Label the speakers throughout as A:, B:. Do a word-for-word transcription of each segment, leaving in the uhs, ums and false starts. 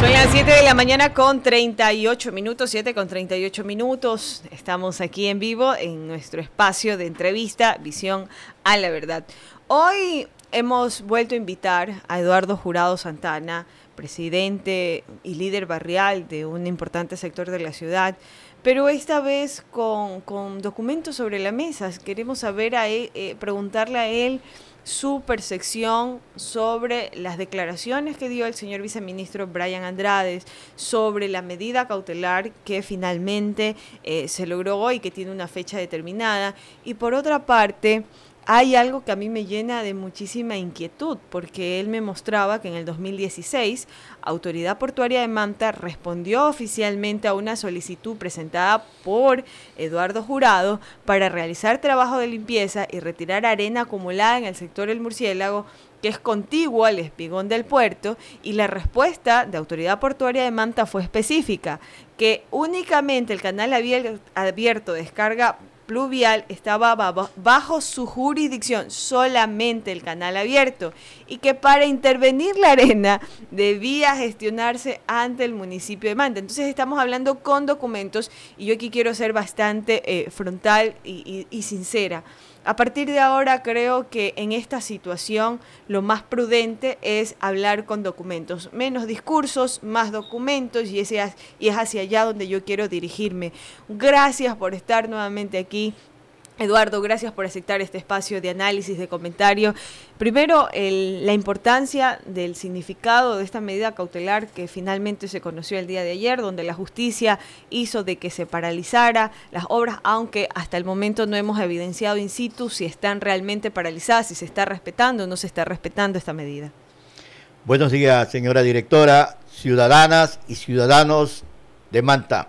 A: Son las siete de la mañana con treinta y ocho minutos, siete con treinta y ocho minutos. Estamos aquí en vivo en nuestro espacio de entrevista, Visión a la Verdad. Hoy hemos vuelto a invitar a Eduardo Jurado Santana, presidente y líder barrial de un importante sector de la ciudad, pero esta vez con, con documentos sobre la mesa. Queremos saber a él, eh, preguntarle a él su percepción sobre las declaraciones que dio el señor viceministro Brian Andrade sobre la medida cautelar que finalmente eh, se logró hoy, que tiene una fecha determinada. Y por otra parte, hay algo que a mí me llena de muchísima inquietud, porque él me mostraba que en el dos mil dieciséis, Autoridad Portuaria de Manta respondió oficialmente a una solicitud presentada por Eduardo Jurado para realizar trabajo de limpieza y retirar arena acumulada en el sector El Murciélago, que es contiguo al espigón del puerto, y la respuesta de Autoridad Portuaria de Manta fue específica, que únicamente el canal abierto de descarga pluvial estaba bajo su jurisdicción, solamente el canal abierto, y que para intervenir la arena debía gestionarse ante el municipio de Manta. Entonces estamos hablando con documentos, y yo aquí quiero ser bastante eh, frontal y, y, y sincera. A partir de ahora creo que en esta situación lo más prudente es hablar con documentos, menos discursos, más documentos, y, ese, y es hacia allá donde yo quiero dirigirme. Gracias por estar nuevamente aquí, Eduardo, gracias por aceptar este espacio de análisis, de comentario. Primero, el, la importancia del significado de esta medida cautelar que finalmente se conoció el día de ayer, donde la justicia hizo de que se paralizara las obras, aunque hasta el momento no hemos evidenciado in situ si están realmente paralizadas, si se está respetando o no se está respetando esta medida.
B: Buenos días, señora directora, ciudadanas y ciudadanos de Manta,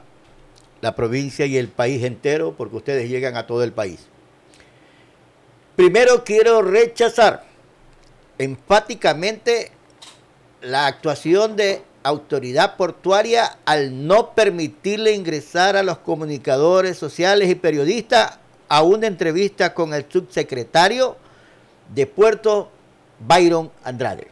B: la provincia y el país entero, porque ustedes llegan a todo el país. Primero quiero rechazar enfáticamente la actuación de Autoridad Portuaria al no permitirle ingresar a los comunicadores sociales y periodistas a una entrevista con el subsecretario de Puerto, Byron Andrade.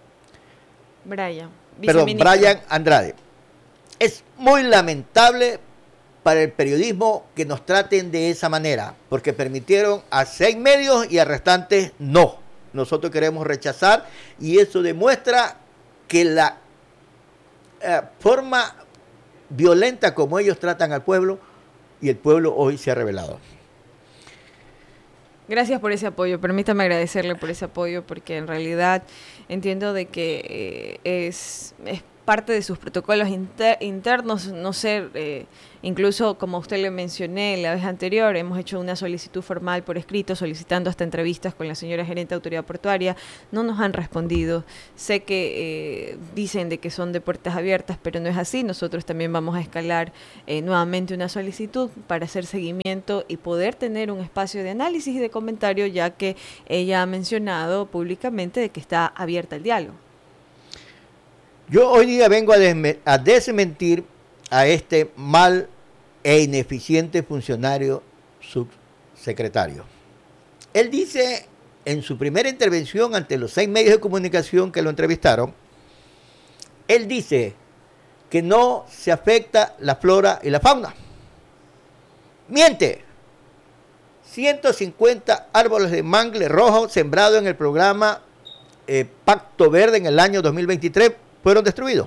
A: Brian,
B: Perdón, Brian Andrade. Es muy lamentable para el periodismo que nos traten de esa manera, porque permitieron a seis medios y a restantes no. Nosotros queremos rechazar, y eso demuestra que la eh, forma violenta como ellos tratan al pueblo, y el pueblo hoy se ha rebelado.
A: Gracias por ese apoyo, permítame agradecerle por ese apoyo, porque en realidad entiendo de que eh, es, es parte de sus protocolos inter, internos, no sé, eh, incluso como usted le mencioné la vez anterior, hemos hecho una solicitud formal por escrito solicitando hasta entrevistas con la señora gerente de Autoridad Portuaria, no nos han respondido. Sé que eh, dicen de que son de puertas abiertas, pero no es así. Nosotros también vamos a escalar eh, nuevamente una solicitud para hacer seguimiento y poder tener un espacio de análisis y de comentario, ya que ella ha mencionado públicamente de que está abierta el diálogo.
B: Yo hoy día vengo a, desme- a desmentir a este mal e ineficiente funcionario subsecretario. Él dice en su primera intervención ante los seis medios de comunicación que lo entrevistaron, él dice que no se afecta la flora y la fauna. Miente. ciento cincuenta árboles de mangle rojo sembrados en el programa eh, Pacto Verde en el año dos mil veintitrés fueron destruidos.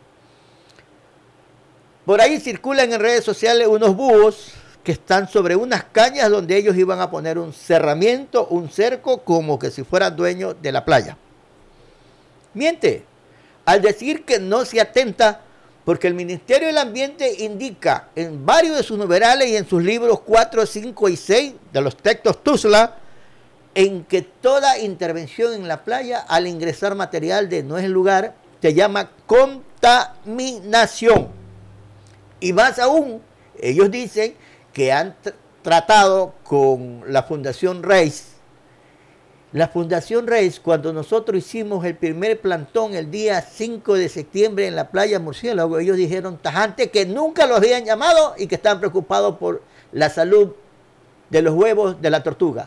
B: Por ahí circulan en redes sociales unos búhos que están sobre unas cañas donde ellos iban a poner un cerramiento, un cerco, como que si fueran dueños de la playa. Miente al decir que no se atenta, porque el Ministerio del Ambiente indica en varios de sus numerales y en sus libros cuatro, cinco y seis de los textos Tuzla, en que toda intervención en la playa al ingresar material de no es el lugar se llama contaminación. Y más aún, ellos dicen que han tr- tratado con la Fundación Reis. La Fundación Reis, cuando nosotros hicimos el primer plantón el día cinco de septiembre en la playa Murciélago, ellos dijeron tajante que nunca los habían llamado y que estaban preocupados por la salud de los huevos de la tortuga.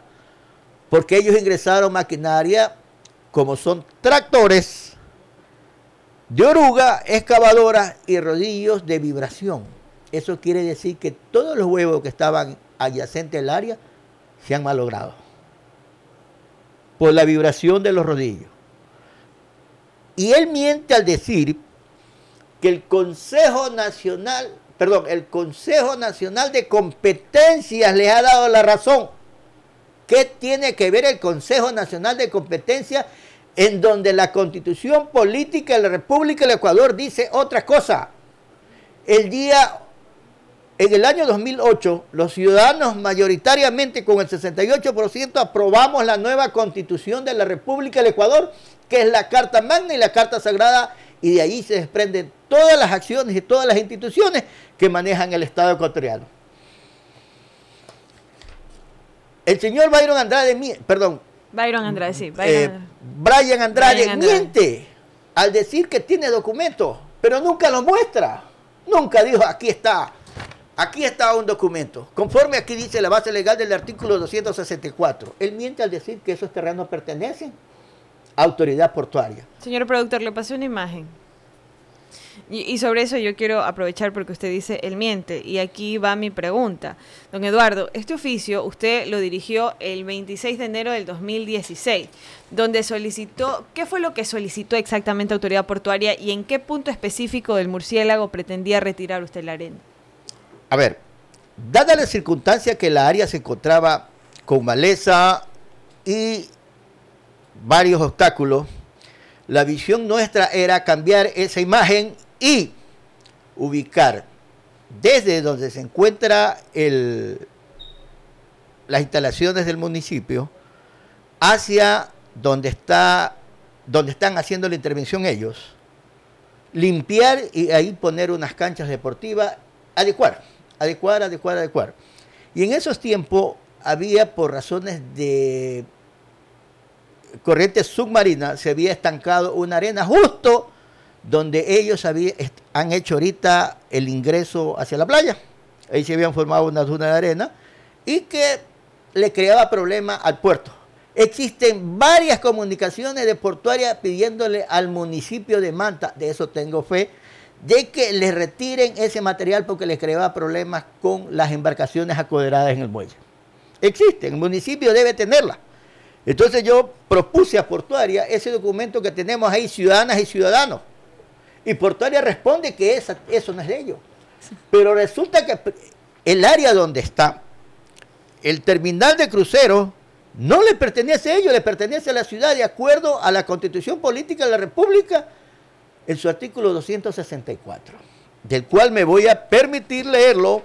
B: Porque ellos ingresaron maquinaria, como son tractores, de oruga, excavadoras y rodillos de vibración. Eso quiere decir que todos los huevos que estaban adyacentes al área se han malogrado por la vibración de los rodillos. Y él miente al decir que el Consejo Nacional, perdón, el Consejo Nacional de Competencias le ha dado la razón. ¿Qué tiene que ver el Consejo Nacional de Competencias en donde la Constitución Política de la República del Ecuador dice otra cosa? El día, en el año dos mil ocho, los ciudadanos mayoritariamente con el sesenta y ocho por ciento aprobamos la nueva Constitución de la República del Ecuador, que es la Carta Magna y la Carta Sagrada, y de ahí se desprenden todas las acciones y todas las instituciones que manejan el Estado ecuatoriano. El señor Byron Andrade, perdón.
A: Byron Andrade, sí. Byron
B: Eh,
A: Andrade.
B: Brian Andrade,
A: Brian Andrade
B: miente al decir que tiene documentos, pero nunca lo muestra. Nunca dijo, aquí está, aquí está un documento. Conforme aquí dice la base legal del artículo doscientos sesenta y cuatro. Él miente al decir que esos terrenos pertenecen a autoridad portuaria.
A: Señor productor, le pasé una imagen. Y, y sobre eso yo quiero aprovechar porque usted dice él miente. Y aquí va mi pregunta. Don Eduardo, este oficio usted lo dirigió el veintiséis de enero del dos mil dieciséis, donde solicitó, ¿qué fue lo que solicitó exactamente Autoridad Portuaria y en qué punto específico del murciélago pretendía retirar usted la arena?
B: A ver, dada la circunstancia que la área se encontraba con maleza y varios obstáculos, la visión nuestra era cambiar esa imagen y ubicar desde donde se encuentra el, las instalaciones del municipio hacia donde está donde están haciendo la intervención ellos, limpiar y ahí poner unas canchas deportivas, adecuar, adecuar, adecuar, adecuar. Y en esos tiempos había, por razones de corriente submarina, se había estancado una arena justo donde ellos había, han hecho ahorita el ingreso hacia la playa. Ahí se habían formado una duna de arena y que le creaba problemas al puerto. Existen varias comunicaciones de portuaria pidiéndole al municipio de Manta, de eso tengo fe, de que le retiren ese material porque les creaba problemas con las embarcaciones acoderadas en el muelle. Existe, el municipio debe tenerla. Entonces yo propuse a Portuaria ese documento que tenemos ahí, ciudadanas y ciudadanos. Y Portuaria responde que esa, eso no es de ellos. Pero resulta que el área donde está el terminal de cruceros no le pertenece a ellos, le pertenece a la ciudad de acuerdo a la Constitución Política de la República en su artículo doscientos sesenta y cuatro, del cual me voy a permitir leerlo.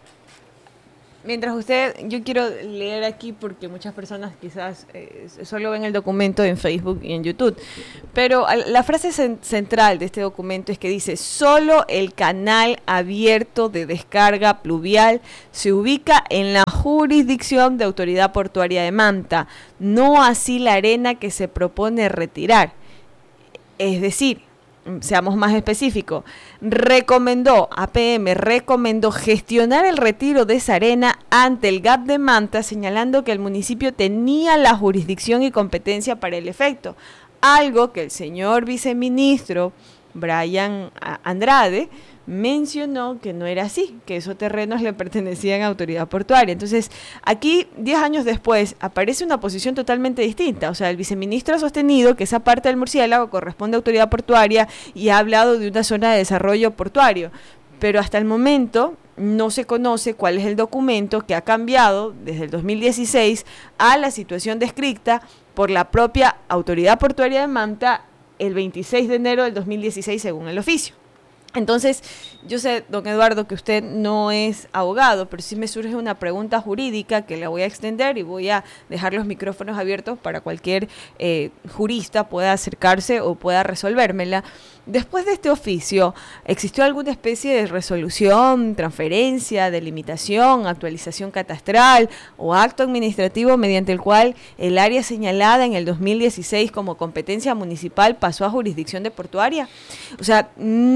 A: Mientras usted, yo quiero leer aquí porque muchas personas quizás eh, solo ven el documento en Facebook y en YouTube, pero la frase cen- central de este documento es que dice: solo el canal abierto de descarga pluvial se ubica en la jurisdicción de Autoridad Portuaria de Manta, no así la arena que se propone retirar. Es decir, seamos más específicos, recomendó, A P M recomendó gestionar el retiro de esa arena ante el G A P de Manta, señalando que el municipio tenía la jurisdicción y competencia para el efecto, algo que el señor viceministro Brian Andrade mencionó que no era así, que esos terrenos le pertenecían a Autoridad Portuaria. Entonces, aquí, diez años después, aparece una posición totalmente distinta. O sea, el viceministro ha sostenido que esa parte del murciélago corresponde a Autoridad Portuaria y ha hablado de una zona de desarrollo portuario. Pero hasta el momento no se conoce cuál es el documento que ha cambiado desde el dos mil dieciséis a la situación descrita por la propia Autoridad Portuaria de Manta el veintiséis de enero del dos mil dieciséis, según el oficio. Entonces, yo sé, don Eduardo, que usted no es abogado, pero sí me surge una pregunta jurídica que la voy a extender y voy a dejar los micrófonos abiertos para cualquier eh, jurista pueda acercarse o pueda resolvérmela. Después de este oficio, ¿existió alguna especie de resolución, transferencia, delimitación, actualización catastral o acto administrativo mediante el cual el área señalada en el dos mil dieciséis como competencia municipal pasó a jurisdicción de portuaria? O sea, no confundamos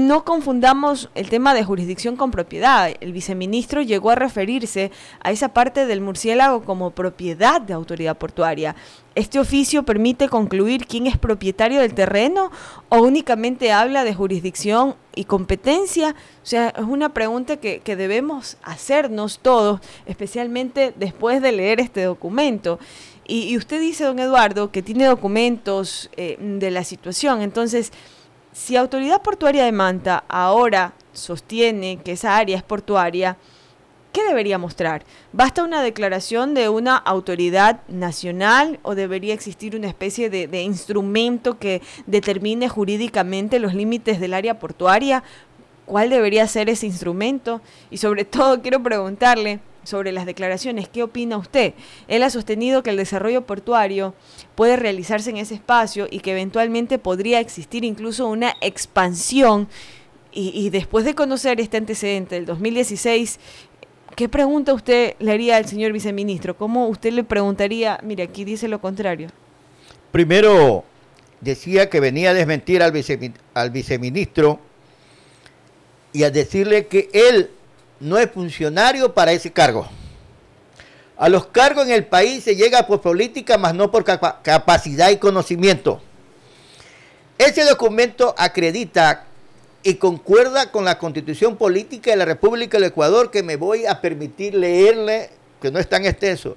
A: confundamos el tema de jurisdicción con propiedad. El viceministro llegó a referirse a esa parte del murciélago como propiedad de autoridad portuaria. ¿Este oficio permite concluir quién es propietario del terreno o únicamente habla de jurisdicción y competencia? O sea, es una pregunta que, que debemos hacernos todos, especialmente después de leer este documento. Y, y usted dice, don Eduardo, que tiene documentos eh, de la situación. Entonces, si Autoridad Portuaria de Manta ahora sostiene que esa área es portuaria, ¿qué debería mostrar? ¿Basta una declaración de una autoridad nacional o debería existir una especie de, de instrumento que determine jurídicamente los límites del área portuaria? ¿Cuál debería ser ese instrumento? Y sobre todo quiero preguntarle sobre las declaraciones, ¿qué opina usted? Él ha sostenido que el desarrollo portuario puede realizarse en ese espacio y que eventualmente podría existir incluso una expansión. Y, y después de conocer este antecedente del dos mil dieciséis, ¿qué pregunta usted le haría al señor viceministro? ¿Cómo usted le preguntaría? Mire, aquí dice lo contrario.
B: Primero, decía que venía a desmentir al, vice, al viceministro y a decirle que él no es funcionario para ese cargo. A los cargos en el país se llega por política, más no por capa- capacidad y conocimiento. Ese documento acredita y concuerda con la Constitución Política de la República del Ecuador, que me voy a permitir leerle, que no es tan extenso.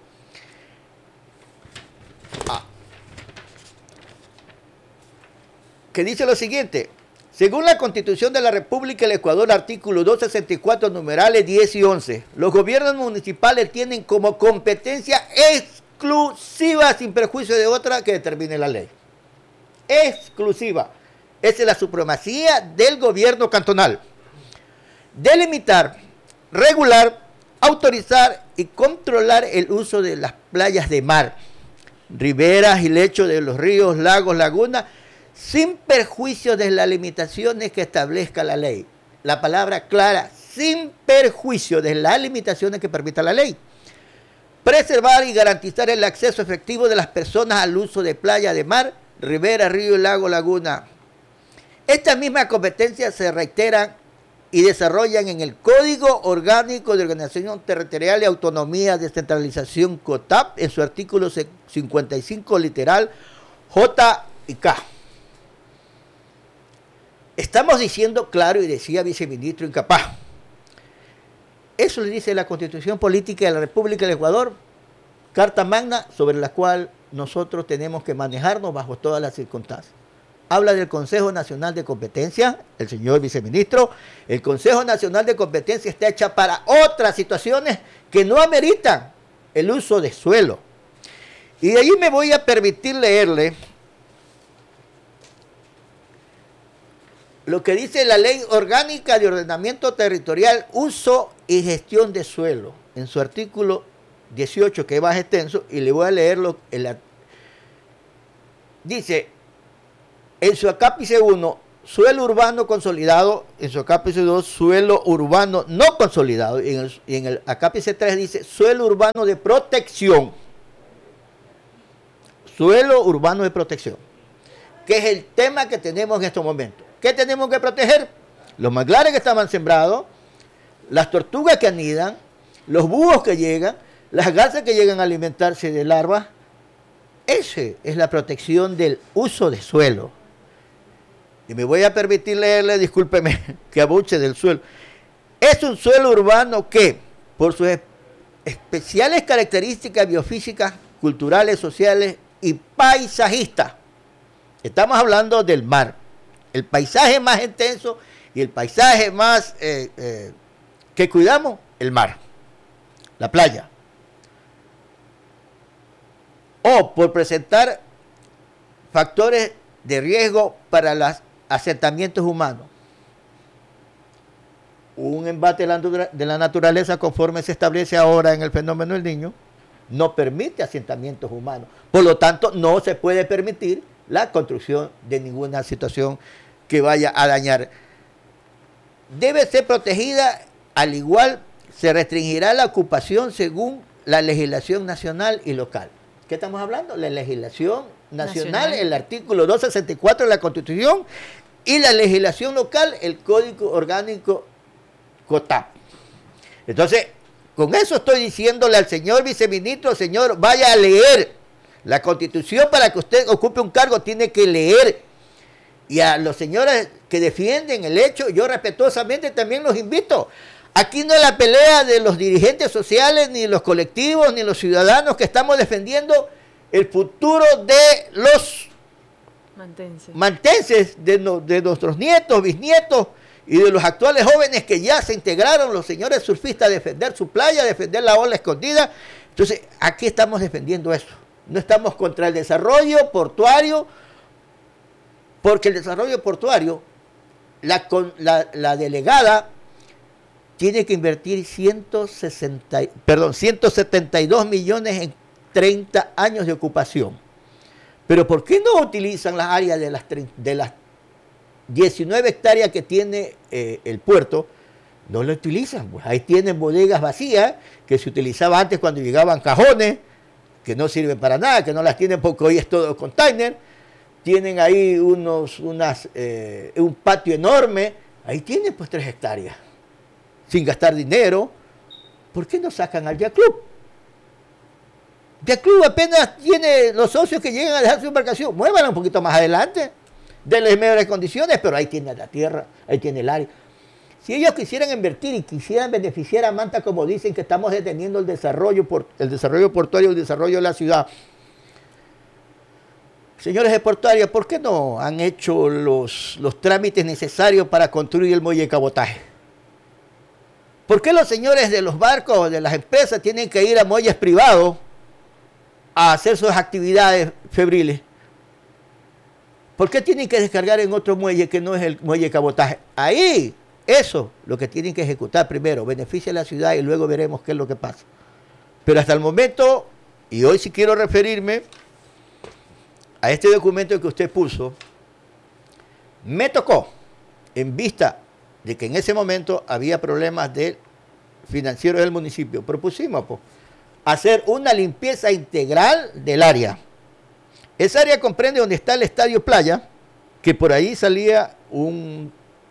B: Ah. Que dice lo siguiente: según la Constitución de la República del Ecuador, artículo doscientos sesenta y cuatro, numerales diez y once, los gobiernos municipales tienen como competencia exclusiva, sin perjuicio de otra que determine la ley. Exclusiva. Esa es la supremacía del gobierno cantonal. Delimitar, regular, autorizar y controlar el uso de las playas de mar, riberas y lechos de los ríos, lagos, lagunas, sin perjuicio de las limitaciones que establezca la ley. La palabra clara, sin perjuicio de las limitaciones que permita la ley. Preservar y garantizar el acceso efectivo de las personas al uso de playa de mar, ribera, río, lago, laguna. Estas mismas competencias se reiteran y desarrollan en el Código Orgánico de Organización Territorial y Autonomía, Descentralización, COTAP, en su artículo cincuenta y cinco, literal J y K. Estamos diciendo claro, y decía viceministro incapaz, eso le dice la Constitución Política de la República del Ecuador, carta magna sobre la cual nosotros tenemos que manejarnos bajo todas las circunstancias. Habla del Consejo Nacional de Competencia, el señor viceministro. El Consejo Nacional de Competencia está hecha para otras situaciones que no ameritan el uso de suelo. Y de ahí me voy a permitir leerle lo que dice la Ley Orgánica de Ordenamiento Territorial, Uso y Gestión de Suelo, en su artículo dieciocho, que es más extenso, y le voy a leerlo. En la, dice, en su acápice uno, suelo urbano consolidado; en su acápice dos, suelo urbano no consolidado; y en el, y en el acápice tres dice, suelo urbano de protección. Suelo urbano de protección, que es el tema que tenemos en estos momentos. ¿Qué tenemos que proteger? Los manglares que estaban sembrados, las tortugas que anidan, los búhos que llegan, las garzas que llegan a alimentarse de larvas. Esa es la protección del uso de suelo. Y me voy a permitir leerle, discúlpeme, que abuche del suelo. Es un suelo urbano que, por sus especiales características biofísicas, culturales, sociales y paisajistas, estamos hablando del mar, el paisaje más intenso y el paisaje más eh, eh, que cuidamos, el mar, la playa. O por presentar factores de riesgo para los asentamientos humanos. Un embate de la naturaleza, conforme se establece ahora en el fenómeno del Niño, no permite asentamientos humanos. Por lo tanto, no se puede permitir la construcción de ninguna situación que vaya a dañar. Debe ser protegida, al igual se restringirá la ocupación según la legislación nacional y local. ¿Qué estamos hablando? La legislación nacional, nacional. El artículo doscientos sesenta y cuatro de la Constitución, y la legislación local, el Código Orgánico COTAP. Entonces, con eso estoy diciéndole al señor viceministro, señor, vaya a leer la Constitución para que usted ocupe un cargo, tiene que leer. Y a los señores que defienden el hecho, yo respetuosamente también los invito. Aquí no es la pelea de los dirigentes sociales, ni los colectivos, ni los ciudadanos que estamos defendiendo el futuro de los mantenses, mantenses de, no, de nuestros nietos, bisnietos y de los actuales jóvenes que ya se integraron, los señores surfistas, a defender su playa, a defender la ola escondida. Entonces, aquí estamos defendiendo eso. No estamos contra el desarrollo portuario, porque el desarrollo portuario, la, la, la delegada tiene que invertir ciento sesenta, perdón, ciento setenta y dos millones en treinta años de ocupación. Pero ¿por qué no utilizan las áreas de las, de las diecinueve hectáreas que tiene eh, el puerto? No lo utilizan. Pues ahí tienen bodegas vacías que se utilizaba antes cuando llegaban cajones, que no sirven para nada, que no las tienen porque hoy es todo container. Tienen ahí unos, unas, eh, un patio enorme. Ahí tienen pues tres hectáreas. Sin gastar dinero. ¿Por qué no sacan al Yacht Club? El club apenas tiene los socios que llegan a dejar su embarcación. Muévanla un poquito más adelante. Denles mejores condiciones, pero ahí tiene la tierra, ahí tiene el área. Si ellos quisieran invertir y quisieran beneficiar a Manta, como dicen que estamos deteniendo el desarrollo, por, el desarrollo portuario, el desarrollo de la ciudad. Señores de Portuaria, ¿por qué no han hecho los, los trámites necesarios para construir el muelle de cabotaje? ¿Por qué los señores de los barcos, de las empresas, tienen que ir a muelles privados a hacer sus actividades febriles? ¿Por qué tienen que descargar en otro muelle que no es el muelle de cabotaje? Ahí, eso, lo que tienen que ejecutar primero, beneficia a la ciudad y luego veremos qué es lo que pasa. Pero hasta el momento, y hoy sí quiero referirme a este documento que usted puso, me tocó, en vista de que en ese momento había problemas de financieros del municipio, propusimos pues, hacer una limpieza integral del área. Esa área comprende donde está el Estadio Playa, que por ahí salía un,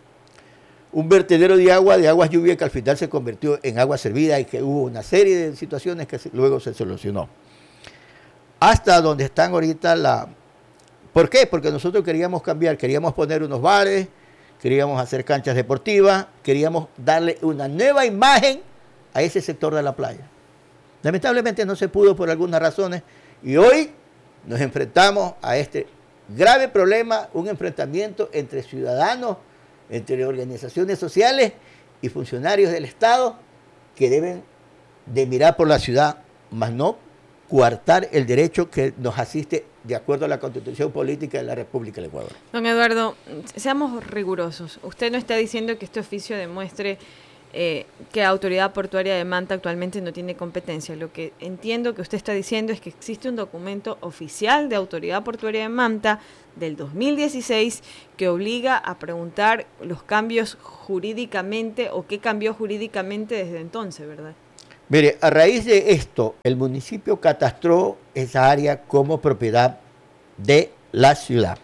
B: un vertedero de agua, de aguas lluvia, que al final se convirtió en agua servida y que hubo una serie de situaciones que luego se solucionó. Hasta donde están ahorita la... ¿Por qué? Porque nosotros queríamos cambiar, queríamos poner unos bares, queríamos hacer canchas deportivas, queríamos darle una nueva imagen a ese sector de la playa. Lamentablemente no se pudo por algunas razones y hoy nos enfrentamos a este grave problema, un enfrentamiento entre ciudadanos, entre organizaciones sociales y funcionarios del Estado que deben de mirar por la ciudad, más no coartar el derecho que nos asiste de acuerdo a la Constitución Política de la República del Ecuador.
A: Don Eduardo, seamos rigurosos. Usted no está diciendo que este oficio demuestre Eh, que la Autoridad Portuaria de Manta actualmente no tiene competencia. Lo que entiendo que usted está diciendo es que existe un documento oficial de Autoridad Portuaria de Manta del dos mil dieciséis que obliga a preguntar los cambios jurídicamente o qué cambió jurídicamente desde entonces, ¿verdad?
B: Mire, a raíz de esto, el municipio catastró esa área como propiedad de la ciudad.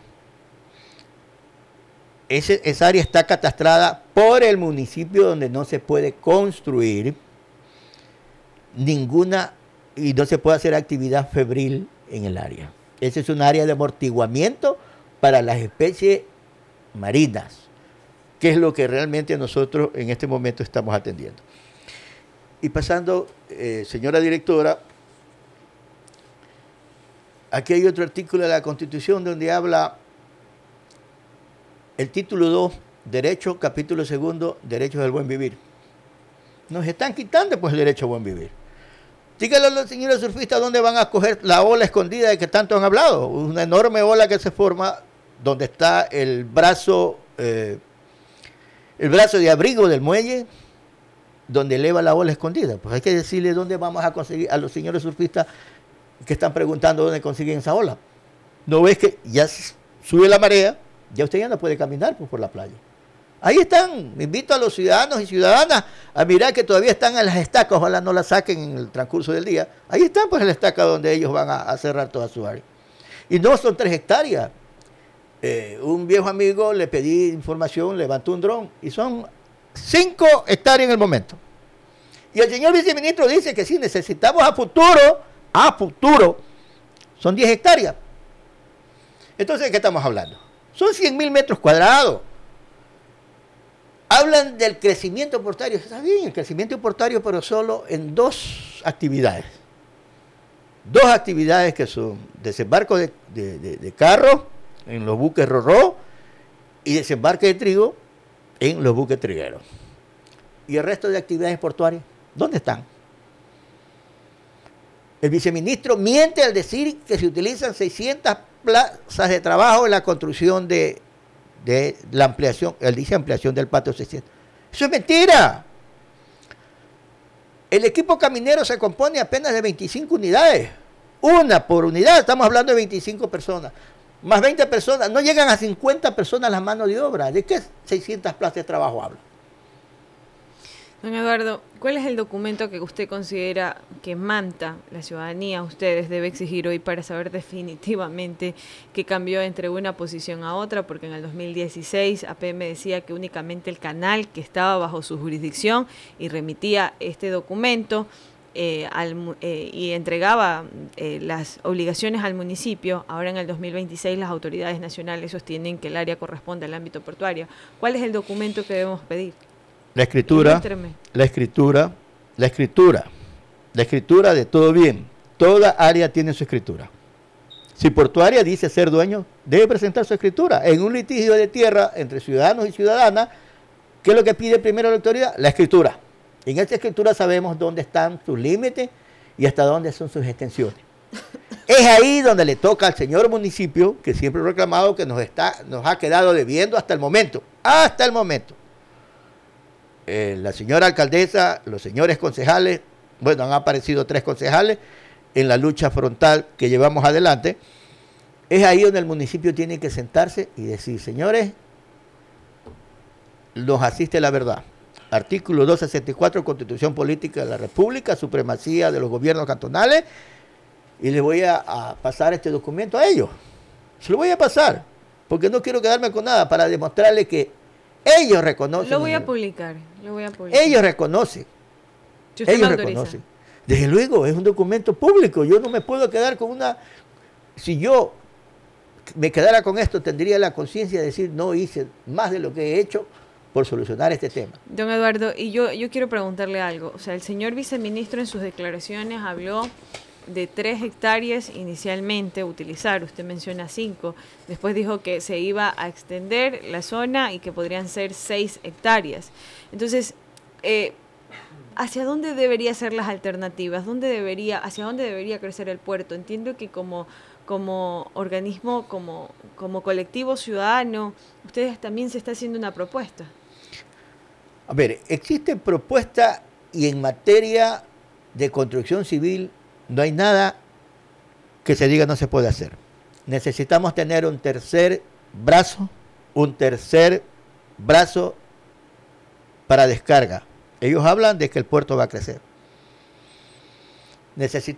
B: Ese, esa área está catastrada por el municipio donde no se puede construir ninguna y no se puede hacer actividad febril en el área. Esa es un área de amortiguamiento para las especies marinas, que es lo que realmente nosotros en este momento estamos atendiendo. Y pasando, eh, señora directora, aquí hay otro artículo de la Constitución donde habla el título dos, Derecho, capítulo segundo, Derechos del Buen Vivir. Nos están quitando pues el derecho al buen vivir. Díganle a los señores surfistas dónde van a coger la ola escondida de que tanto han hablado. Una enorme ola que se forma donde está el brazo, eh, el brazo de abrigo del muelle, donde eleva la ola escondida. Pues hay que decirle dónde vamos a conseguir a los señores surfistas que están preguntando dónde consiguen esa ola. ¿No ves que ya sube la marea? Ya usted ya no puede caminar pues, por la playa. Ahí están. Me invito a los ciudadanos y ciudadanas a mirar que todavía están en las estacas. Ojalá no las saquen en el transcurso del día. Ahí están, pues, en la estaca donde ellos van a, a cerrar toda su área. Y no son tres hectáreas. Eh, un viejo amigo le pedí información, levantó un dron y son cinco hectáreas en el momento. Y el señor viceministro dice que sí, necesitamos a futuro, a futuro, son diez hectáreas. Entonces, ¿de qué estamos hablando? Son cien mil metros cuadrados. Hablan del crecimiento portuario. Está bien, el crecimiento portuario, pero solo en dos actividades. Dos actividades que son desembarco de, de, de, de carros en los buques ro-ro y desembarque de trigo en los buques trigueros. ¿Y el resto de actividades portuarias? ¿Dónde están? El viceministro miente al decir que se utilizan seiscientas plazas de trabajo en la construcción de, de la ampliación, él dice ampliación del patio seiscientos. Eso es mentira. El equipo caminero se compone apenas de veinticinco unidades. Una por unidad, estamos hablando de veinticinco personas. Más veinte personas, no llegan a cincuenta personas las manos de obra. ¿De qué seiscientas plazas de trabajo habla?
A: Don Eduardo, ¿cuál es el documento que usted considera que Manta, la ciudadanía, ustedes debe exigir hoy para saber definitivamente qué cambió entre una posición a otra? Porque en el dos mil dieciséis A P M decía que únicamente el canal que estaba bajo su jurisdicción y remitía este documento eh, al, eh, y entregaba eh, las obligaciones al municipio. Ahora en el dos mil veintiséis las autoridades nacionales sostienen que el área corresponde al ámbito portuario. ¿Cuál es el documento que debemos pedir?
B: La escritura, la escritura, la escritura, la escritura de todo bien. Toda área tiene su escritura. Si portuaria dice ser dueño, debe presentar su escritura. En un litigio de tierra entre ciudadanos y ciudadanas, ¿qué es lo que pide primero la autoridad? La escritura. En esta escritura sabemos dónde están sus límites y hasta dónde son sus extensiones. Es ahí donde le toca al señor municipio, que siempre ha reclamado que nos, está, nos ha quedado debiendo hasta el momento. Hasta el momento. Eh, la señora alcaldesa, los señores concejales, bueno, han aparecido tres concejales en la lucha frontal que llevamos adelante. Es ahí donde el municipio tiene que sentarse y decir, señores, nos asiste la verdad. Artículo doscientos sesenta y cuatro, Constitución Política de la República, supremacía de los gobiernos cantonales, y les voy a, a pasar este documento a ellos. Se lo voy a pasar, porque no quiero quedarme con nada, para demostrarles que ellos reconocen.
A: Lo voy a publicar, lo voy a publicar.
B: Ellos reconocen.
A: Si usted
B: ellos
A: me
B: reconocen. Desde luego, es un documento público. Yo no me puedo quedar con una... Si yo me quedara con esto, tendría la conciencia de decir, no hice más de lo que he hecho por solucionar este tema.
A: Don Eduardo, y yo, yo quiero preguntarle algo. O sea, el señor viceministro en sus declaraciones habló de tres hectáreas inicialmente utilizar, usted menciona cinco, después dijo que se iba a extender la zona y que podrían ser seis hectáreas. Entonces, eh, ¿hacia dónde deberían ser las alternativas? ¿Dónde debería, hacia dónde debería crecer el puerto? Entiendo que como, como organismo, como, como colectivo ciudadano, ustedes también se está haciendo una propuesta.
B: A ver, existe propuesta y en materia de construcción civil no hay nada que se diga no se puede hacer. Necesitamos tener un tercer brazo, un tercer brazo para descarga. Ellos hablan de que el puerto va a crecer. Necesitamos